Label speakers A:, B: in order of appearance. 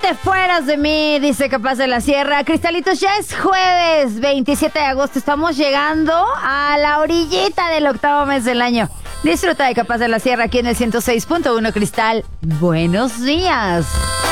A: te fueras de mí, dice Capaz de la Sierra. Cristalitos, ya es jueves 27 de agosto. Estamos llegando a la orillita del octavo mes del año. Disfruta de Capaz de la Sierra aquí en el 106.1 Cristal. Buenos días.